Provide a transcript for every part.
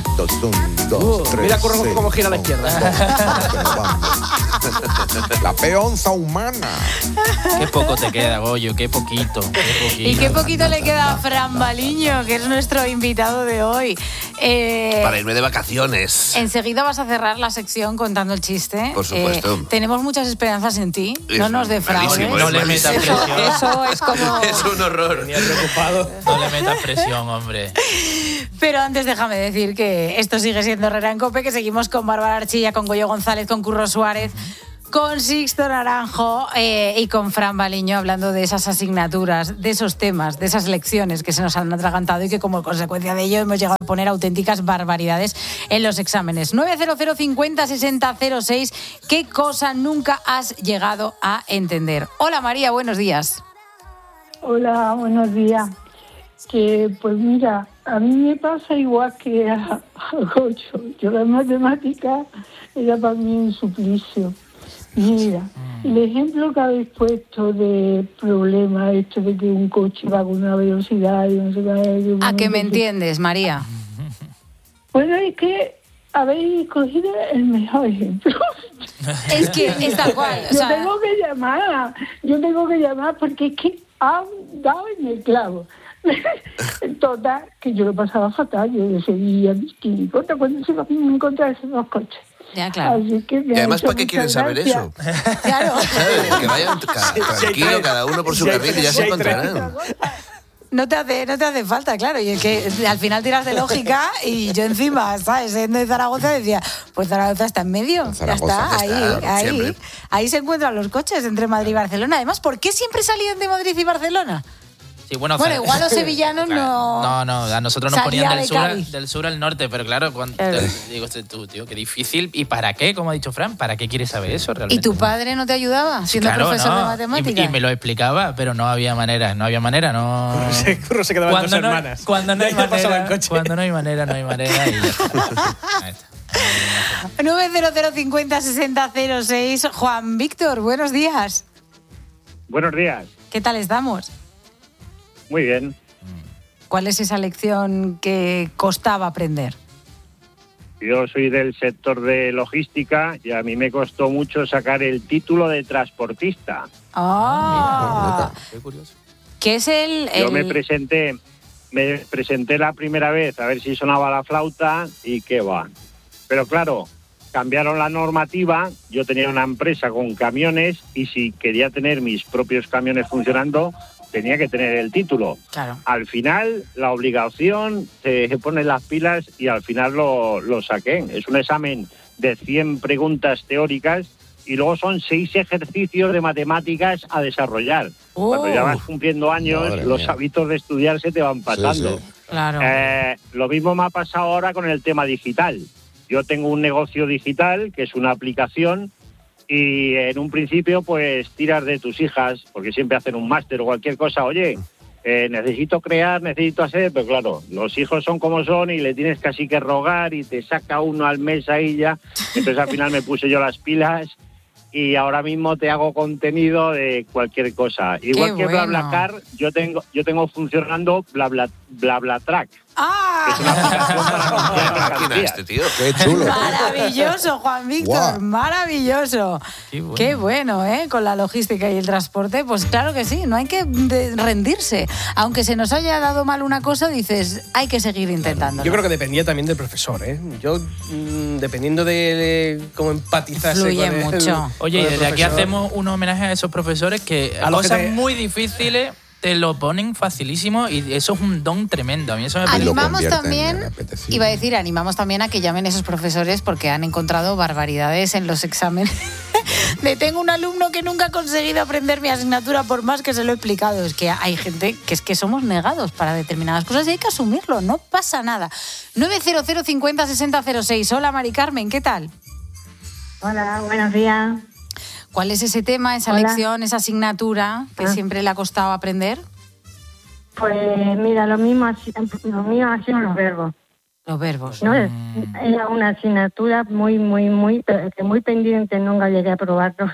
Estos son 2, 3. Mira Curro cómo gira a la izquierda. La peonza humana. Qué poco te queda, Goyo, qué poquito. Y qué poquito le queda a Fran Baliño, que es nuestro invitado de hoy. Para irme de vacaciones. Enseguida vas a cerrar la sección contando el chiste. Por supuesto. Tenemos muchas esperanzas en ti. No nos defraudes. No le metas presión. Eso es como... Es un horror. Venía preocupado. No le metas presión, hombre. Pero antes déjame decir que esto sigue siendo Herrera en COPE, que seguimos con Bárbara Archilla, con Goyo González, con Curro Suárez, con Sixto Naranjo y con Fran Baliño, hablando de esas asignaturas, de esos temas, de esas lecciones que se nos han atragantado y que como consecuencia de ello hemos llegado a poner auténticas barbaridades en los exámenes. 900 50 60 06. ¿Qué cosa nunca has llegado a entender? Hola María, buenos días. Hola, buenos días. Que pues mira, a mí me pasa igual que a Goyo. Yo la matemática era para mí un suplicio. Mira, el ejemplo que habéis puesto de problema, esto de que un coche va con una velocidad y no sé qué... ¿A qué me entiendes, María? Bueno, es que habéis cogido el mejor ejemplo. Es que es tal cual. O sea, yo tengo que llamar porque es que han dado en el clavo. Total, que yo lo pasaba fatal. Yo decidía que no importa cuando se van a encontrar esos dos coches. Ya, claro. Así que Y además, ¿para qué quieren saber eso? Claro. ¿Sabes? Que vayan tranquilo, cada uno por su carril y ya se encontrarán. No te hace falta, claro. Y es que al final tiras de lógica y yo encima, ¿sabes? Siendo de Zaragoza decía, pues Zaragoza está en medio. Zaragoza, ya está, ahí. siempre. Ahí se encuentran los coches entre Madrid y Barcelona. Además, ¿por qué siempre salían de Madrid y Barcelona? Sí, bueno, Igual los sevillanos no... No, a nosotros nos Salía ponían de Cádiz. del sur al norte, pero claro, digo, tú, tío, qué difícil. ¿Y para qué? Como ha dicho Fran, ¿para qué quieres saber eso realmente? ¿Y tu padre no te ayudaba siendo Claro, profesor no. de matemáticas? Y me lo explicaba, pero no había manera, no. Curro se quedaba en dos hermanas. Cuando no hay Ya pasaba el manera, coche. cuando no hay manera y ya está. Ahí está. 900 50 60 06. Juan Víctor, buenos días. Buenos días. ¿Qué tal estamos? Muy bien. ¿Cuál es esa lección que costaba aprender? Yo soy del sector de logística y a mí me costó mucho sacar el título de transportista. Qué curioso. ¿Qué es el...? Yo me presenté la primera vez a ver si sonaba la flauta y qué va. Pero claro, cambiaron la normativa, yo tenía una empresa con camiones y si quería tener mis propios camiones funcionando, tenía que tener el título. Claro. Al final, la obligación se pone las pilas y al final lo saqué. Es un examen de 100 preguntas teóricas y luego son 6 ejercicios de matemáticas a desarrollar. Cuando ya vas cumpliendo años, Madre los mía. hábitos de estudiar se te van pasando. Sí. Claro. Lo mismo me ha pasado ahora con el tema digital. Yo tengo un negocio digital, que es una aplicación, y en un principio pues tiras de tus hijas, porque siempre hacen un máster o cualquier cosa. Oye, necesito crear, necesito hacer, pero claro, los hijos son como son y le tienes casi que rogar y te saca uno al mes ahí ya. Entonces al final me puse yo las pilas y ahora mismo te hago contenido de cualquier cosa. Igual que bueno. BlaBlaCar, yo tengo funcionando BlaBlaTrack. ¡Ah! Es una aplicación para Qué comprar máquina mercancías. este tío. Qué chulo. Maravilloso, Juan Víctor, Guau. maravilloso. Qué bueno, ¿eh? Con la logística y el transporte, pues claro que sí, no hay que rendirse. Aunque se nos haya dado mal una cosa, dices, hay que seguir intentándolo. Yo creo que dependía también del profesor, ¿eh? Yo, dependiendo de cómo empatizase Fluye con el, mucho. Oye, con el desde aquí profesor. hacemos un homenaje a esos profesores que A los cosas que te- muy difíciles te lo ponen facilísimo y eso es un don tremendo. A mí eso me Y lo Animamos convierten también, en apetecible. iba a decir, animamos también a que llamen esos profesores porque han encontrado barbaridades en los exámenes. Tengo un alumno que nunca ha conseguido aprender mi asignatura por más que se lo he explicado. Es que hay gente que es que somos negados para determinadas cosas y hay que asumirlo, no pasa nada. 900 50 60 06. Hola Mari Carmen, ¿qué tal? Hola, buenos días. ¿Cuál es ese tema, esa Hola. lección, esa asignatura que siempre le ha costado aprender? Pues mira, lo mío han sido los verbos. Los verbos. ¿No? Era una asignatura muy pendiente, nunca llegué a probarlo.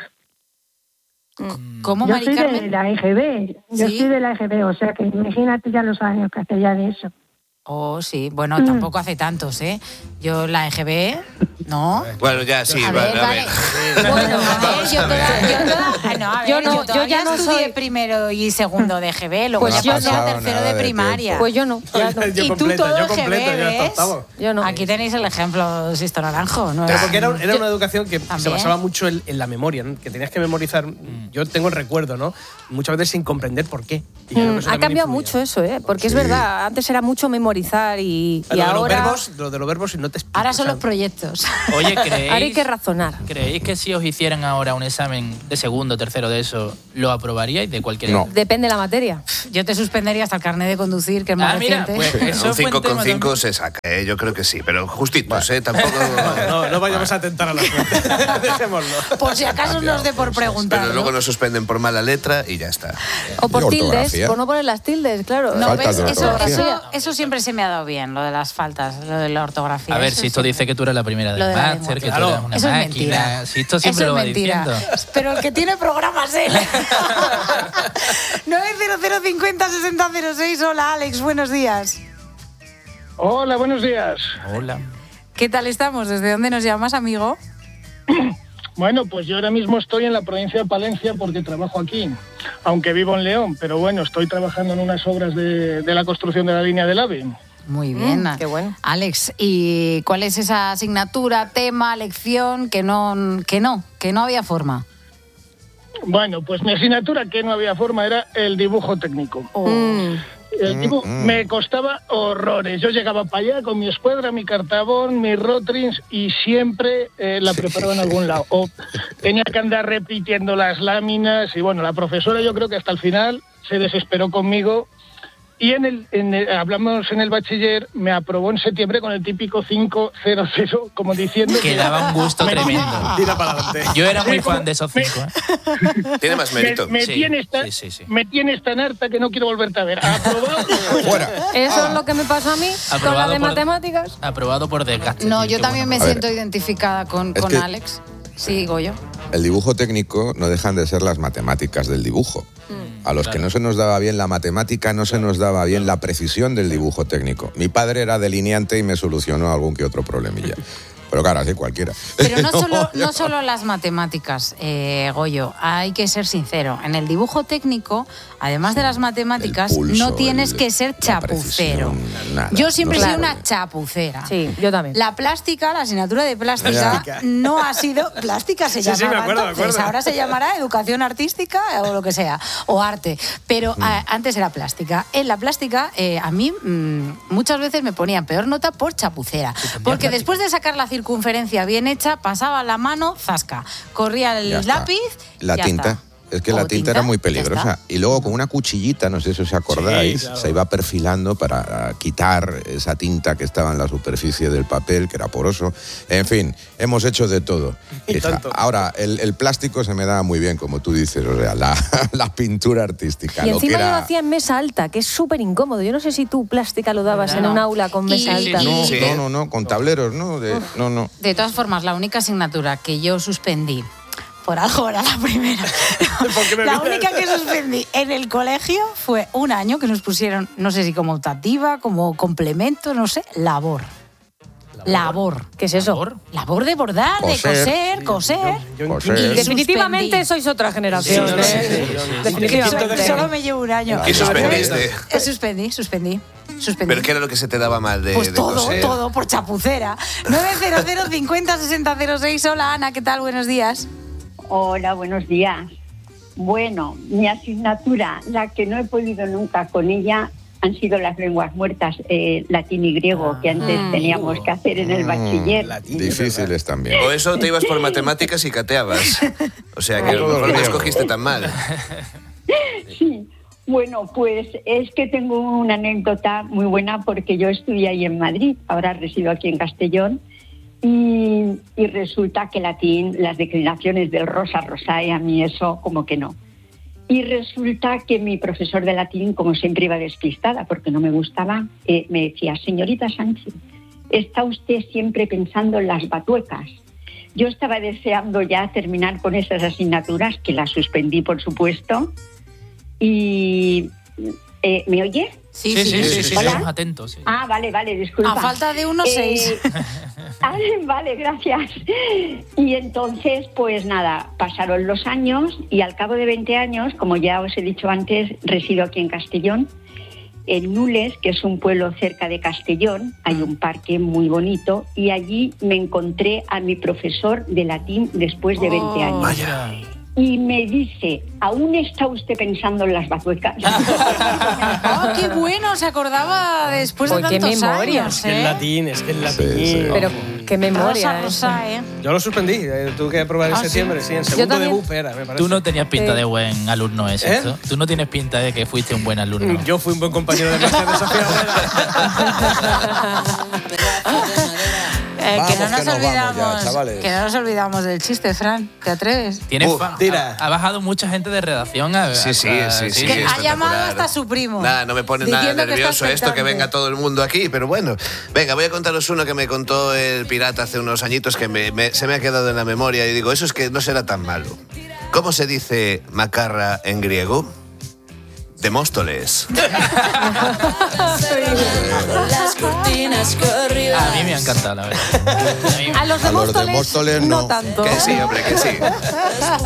¿Cómo, Yo Mari soy de Carmen? la EGB, ¿Sí? o sea que imagínate ya los años que hace ya de eso. Oh, sí. Bueno, tampoco hace tantos, ¿eh? Yo la EGB, ¿no? Bueno, ya sí, A vale. ver, vale. Bueno, a ver, yo todavía no estudié primero y segundo de EGB, luego Pues ya yo pasé a no. tercero de primaria. Pues yo no. Ya no. Yo Y tú completo, todo yo completo, EGB, yo hasta ¿ves? octavo. Yo no. Aquí tenéis el ejemplo, Sisto Naranjo. ¿No? Pero porque era una educación que se También. basaba mucho en la memoria, ¿no? Que tenías que memorizar. Yo tengo el recuerdo, ¿no? Muchas veces sin comprender por qué. Y creo que eso Ha también cambiado influía. mucho eso, ¿eh? Porque es verdad, antes era mucho memorizar y ahora... Lo de los verbos no te explico. Ahora son o sea, los proyectos. Oye, Ahora hay que ¿creéis, razonar. ¿creéis que si os hicieran ahora un examen de segundo, tercero de eso, lo aprobaríais de cualquier No. Depende de la materia. Yo te suspendería hasta el carnet de conducir, que es más Mira, reciente. pues eso Un fue un tema 5,5 también. se saca, yo creo que sí, pero justitos, tampoco... No vayamos a tentar a la fuente. Dejémoslo. Por si acaso nos dé por preguntar. Pero luego nos suspenden por mala letra y ya está. O por Y tildes, ortografía. por no poner las tildes, claro. No, Faltas ¿ves? de ortografía. Eso siempre se me ha dado bien, lo de las faltas, lo de la ortografía. A ver, Eso Sisto sí. dice que tú eres la primera Lo del de la máster, que lengua. tú eres una Eso es máquina. mentira. Sisto siempre Eso lo va es mentira. diciendo. Pero el que tiene programas él. 900506006. Hola, Alex, buenos días. Hola, buenos días. Hola. ¿Qué tal estamos? ¿Desde dónde nos llamas, amigo? Bueno, pues yo ahora mismo estoy en la provincia de Palencia porque trabajo aquí, aunque vivo en León, pero bueno, estoy trabajando en unas obras de la construcción de la línea del AVE. Muy bien. Qué bueno. Alex, ¿y cuál es esa asignatura, tema, lección que no había forma? Bueno, pues mi asignatura que no había forma era el dibujo técnico. El dibujo me costaba horrores. Yo llegaba para allá con mi escuadra, mi cartabón, mis rotrins y siempre la preparaba en algún lado. O tenía que andar repitiendo las láminas y bueno, la profesora yo creo que hasta el final se desesperó conmigo. Y hablamos en el bachiller, me aprobó en septiembre con el típico 500, como diciendo Que daba un gusto me- tremendo. Tira para adelante. Yo era muy fan de esos 5. Tiene más mérito. Me Sí, tienes sí. me tienes tan harta que no quiero volverte a ver. Aprobado. Fuera. Eso es lo que me pasó a mí con la Aprobado de por- matemáticas. Aprobado por desgaste. No, tío, yo qué también bueno. me A siento ver, identificada con es que- Alex. Sí, Goyo. El dibujo técnico no dejan de ser las matemáticas del dibujo. A los que no se nos daba bien la matemática, no se nos daba bien la precisión del dibujo técnico. Mi padre era delineante y me solucionó algún que otro problemilla. Pero claro, así cualquiera. Pero no solo las matemáticas, Goyo, hay que ser sincero. En el dibujo técnico, además de las matemáticas, El pulso, no tienes que ser la chapucero. precisión, nada, Yo siempre he no sido se una puede. chapucera. Sí, yo también. La plástica, la asignatura de plástica, Plástica. no ha sido... Plástica se Sí, sí, me llamaba acuerdo, me entonces, acuerdo. ahora se llamará educación artística o lo que sea, o arte. Pero antes era plástica. En la plástica, a mí muchas veces me ponían peor nota por chapucera. Porque después de sacar la circunferencia bien hecha, pasaba la mano, zasca. Corría el Ya está. lápiz, La ya tinta. está. Es que O la tinta era muy ya peligrosa. está. Y luego con una cuchillita, no sé si os acordáis, Sí, claro. se iba perfilando para quitar esa tinta que estaba en la superficie del papel, que era poroso. En fin, hemos hecho de todo. Y Hija. tanto. Ahora, el plástico se me da muy bien, como tú dices, o sea, la pintura artística. Y lo que encima yo lo era... hacía en mesa alta, que es súper incómodo. Yo no sé si tú plástica lo dabas en No. un aula con mesa Y- alta. y- Sí. No, con tableros, ¿no? No. De todas formas, la única asignatura que yo suspendí, por algo era la primera, ¿Por qué me la miras? única que suspendí en el colegio fue un año que nos pusieron, no sé si como optativa, como complemento, no sé, labor. Labor. ¿Qué es eso? ¿Labor? Labor de bordar, de Coser. coser. Yo Coser. incluso- Definitivamente suspendí. sois otra generación. Sí, ¿eh? sí, sí, sí. Definitivamente. Solo me llevo un año. ¿Qué suspendiste? Suspendí. ¿Pero qué era lo que se te daba mal de, Pues de todo, coser? todo, por chapucera. 900506006. Hola, Ana, ¿qué tal? Buenos días. Hola, buenos días. Bueno, mi asignatura, la que no he podido nunca con ella, han sido las lenguas muertas, latín y griego, que antes teníamos que hacer en el bachiller. Latín, Difíciles también. O eso te ibas por matemáticas y cateabas. O sea que a lo Todo mejor no griego. escogiste tan mal. Sí, bueno, pues es que tengo una anécdota muy buena porque yo estudié ahí en Madrid, ahora resido aquí en Castellón, y resulta que latín, las declinaciones del rosa, rosae, a mí eso como que no. Y resulta que mi profesor de latín, como siempre iba despistada porque no me gustaba, me decía, señorita Sánchez, está usted siempre pensando en las batuecas. Yo estaba deseando ya terminar con esas asignaturas, que las suspendí, por supuesto. Y ¿me oye? Sí. Estamos atentos. Sí. Ah, vale, disculpa. A falta de 1,6. Vale, gracias. Y entonces, pues nada, pasaron los años y al cabo de 20 años, como ya os he dicho antes, resido aquí en Castellón. En Nules, que es un pueblo cerca de Castellón, hay un parque muy bonito y allí me encontré a mi profesor de latín después de 20 años. Vaya. Y me dice, ¿aún está usted pensando en las bazuecas? ¡Oh, qué bueno! Se acordaba después de Qué tantos memoria. años, Es que el latín, Sí. Pero qué memoria. Rosa, ¿eh? Yo lo suspendí, tuve que probar en septiembre, sí, en segundo de BUP era, me parece. Tú no tenías pinta de buen alumno, ¿es cierto? Tú no tienes pinta de que fuiste un buen alumno. Yo fui un buen compañero de clase de Sofía Que no nos Vamos olvidamos, ya, chavales. que no nos olvidamos del chiste, Fran. ¿Te atreves? Tienes tira. ha bajado mucha gente de redacción. Sí, sí. Que ha espectacular. llamado hasta su primo. Nada, no me pone nada diciendo que está nervioso esto que expectante. venga todo el mundo aquí, pero bueno. Venga, voy a contaros uno que me contó el pirata hace unos añitos que se me ha quedado en la memoria y digo, eso es que no será tan malo. ¿Cómo se dice macarra en griego? Demóstoles. A mí me ha encantado, la verdad. A los A los de Móstoles Móstoles No no. tanto. Que sí, hombre, que sí.